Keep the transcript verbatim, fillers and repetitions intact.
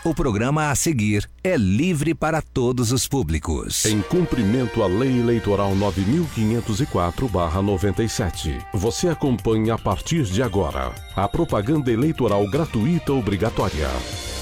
O programa a seguir é livre para todos os públicos. Em cumprimento à Lei Eleitoral nove mil quinhentos e quatro barra noventa e sete, você acompanha a partir de agora a propaganda eleitoral gratuita obrigatória.